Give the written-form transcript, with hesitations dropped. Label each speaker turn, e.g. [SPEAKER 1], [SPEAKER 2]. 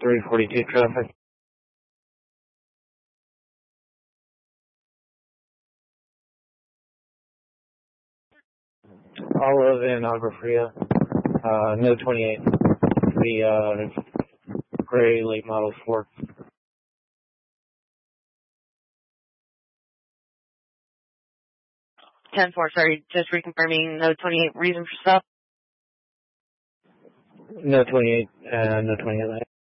[SPEAKER 1] 342 traffic. Olive and Agua Fria. No 28. The gray late model 4.
[SPEAKER 2] 10-4, sorry, just reconfirming no 28 reason for stop.
[SPEAKER 1] No 28 and no 28 light.